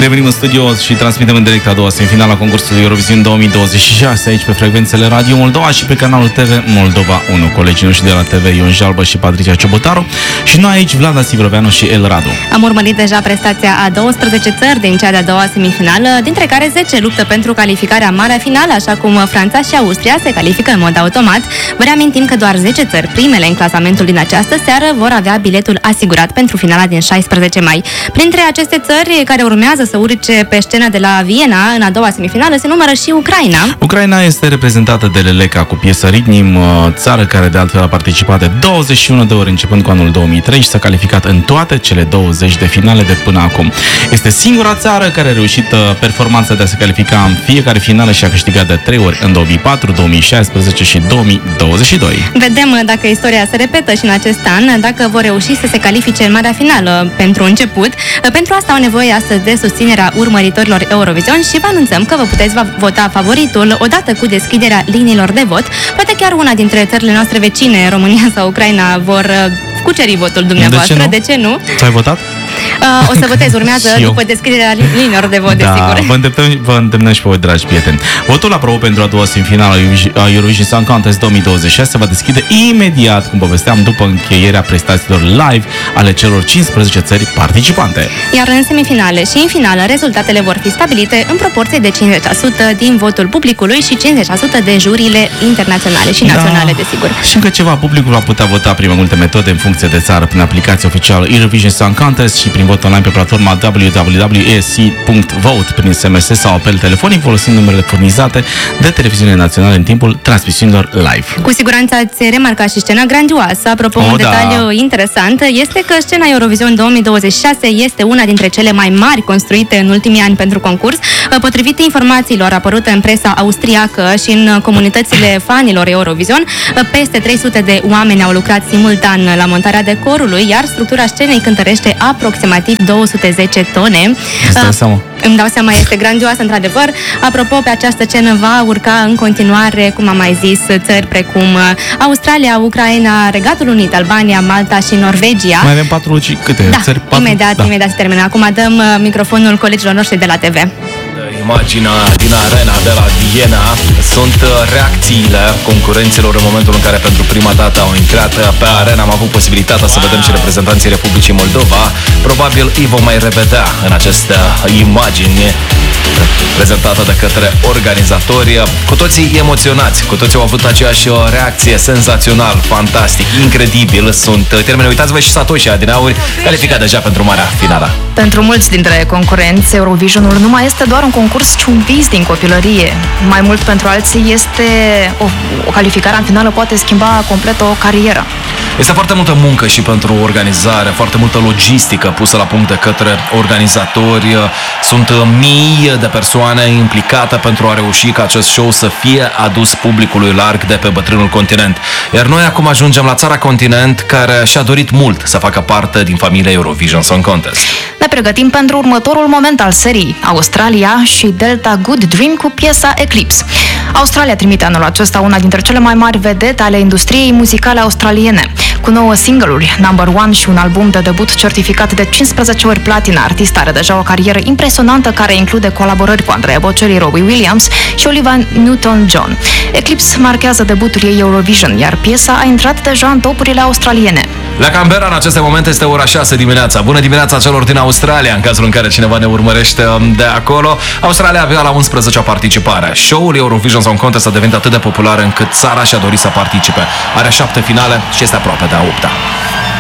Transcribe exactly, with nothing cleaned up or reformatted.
Revenim în studio și transmitem în direct a doua semifinală a concursului Eurovision două mii douăzeci și șase aici pe frecvențele Radio Moldova și pe canalul T V Moldova unu. Colegii noștri de la T V, Ion Jalbă și Patricia Ciobotaru, și noi aici, Vlada Sivroveanu și El Radu. Am urmărit deja prestația a douăsprezece țări din cea de-a doua semifinală, dintre care zece luptă pentru calificarea în marea finală, așa cum Franța și Austria se califică în mod automat. Vă reamintim că doar zece țări, primele în clasamentul din această seară, vor avea biletul asigurat pentru finala din șaisprezece mai. Printre aceste țări care urmează să urce pe scena de la Viena în a doua semifinală se numără și Ucraina. Ucraina este reprezentată de Leleka cu piesă Ritnim, țară care de altfel a participat de douăzeci și unu de ori începând cu anul două mii trei și s-a calificat în toate cele douăzeci de finale de până acum. Este singura țară care a reușit performanța de a se califica în fiecare finală și a câștigat de trei ori în două mii patru, două mii șaisprezece și două mii douăzeci și doi. Vedem dacă istoria se repetă și în acest an, dacă vor reuși să se califice în marea finală pentru început. Pentru asta au nevoie astăzi de susținerea urmăritorilor Eurovision și vă anunțăm că vă puteți vota favoritul odată cu deschiderea liniilor de vot. Poate chiar una dintre țările noastre vecine, România sau Ucraina, vor cuceri votul dumneavoastră. De ce nu? De ce nu? Tu ai votat? Uh, o să votez, urmează după deschiderea liniilor de vot, da, desigur. Vă îndemnăm, vă îndemnăm și pe voi, dragi prieteni. Votul apropo pentru a doua semifinală a Eurovision Song Contest două mii douăzeci și șase se va deschide imediat, cum povesteam, după încheierea prestațiilor live ale celor cincisprezece țări participante. Iar în semifinale și în finală, rezultatele vor fi stabilite în proporție de cincizeci la sută din votul publicului și cincizeci la sută de juriile internaționale și naționale, da, desigur. Și încă ceva, publicul va putea vota prin mai multe metode în funcție de țară, prin aplicația oficială Eurovision Song Contest și prin vot online pe platforma w w w punct e s punct vote, prin S M S sau apel telefonic, folosind numerele furnizate de televiziunile naționale în timpul transmisiunilor live. Cu siguranță ați remarcat și scena grandioasă. Apropo, oh, un da. detaliu interesant este că scena Eurovision două mii douăzeci și șase este una dintre cele mai mari construite în ultimii ani pentru concurs. Potrivit informațiilor apărute în presa austriacă și în comunitățile fanilor Eurovision, peste trei sute de oameni au lucrat simultan la montarea decorului, iar structura scenei cântărește aproximativ două sute zece tone. Îți dai seama? Îmi dau seama, este grandioasă, într-adevăr. Apropo, pe această scenă va urca în continuare, cum am mai zis, țări precum Australia, Ucraina, Regatul Unit, Albania, Malta și Norvegia. Mai avem patru, câte da, țări? Patru? Imediat, da. imediat se termină. Acum dăm microfonul colegilor noștri de la T V. Imaginea din arena de la Viena sunt reacțiile concurenților în momentul în care pentru prima dată au intrat pe arena. Am avut posibilitatea să vedem și reprezentanții Republicii Moldova. Probabil îi vom mai revedea în aceste imagini prezentată de către organizatori. Cu toții emoționați, cu toții au avut aceeași reacție, senzațional, fantastic, incredibil. Sunt termeni, uitați-vă și Satoshi Adinauri, calificat deja pentru marea finală. Pentru mulți dintre concurenți, Eurovisionul nu mai este doar un concurs, ci un vis din copilărie. Mai mult pentru alții este o, o calificare în finală poate schimba complet o carieră. Este foarte multă muncă și pentru organizare, foarte multă logistică pusă la punct de către organizatori. Sunt mii de persoane implicate pentru a reuși ca acest show să fie adus publicului larg de pe bătrânul continent. Iar noi acum ajungem la țara continent care și-a dorit mult să facă parte din familia Eurovision Song Contest. Ne pregătim pentru următorul moment al serii, Australia și Delta Good Dream cu piesa Eclipse. Australia trimite anul acesta una dintre cele mai mari vedete ale industriei muzicale australiene. Cu nouă single-uri, Number One și un album de debut certificat de cincisprezece ori platină, artista are deja o carieră impresionantă care include colaborări cu Andrea Bocelli, Robbie Williams și Olivia Newton-John. Eclipse marchează debutul ei Eurovision, iar piesa a intrat deja în topurile australiene. La Canberra în aceste momente este ora șase dimineața. Bună dimineața celor din Australia, în cazul în care cineva ne urmărește de acolo. Australia avea la unsprezecea participare. Show-ul Eurovision Song Contest a devenit atât de popular încât țara și-a dorit să participe. Are șapte finale și este aproape de a opta.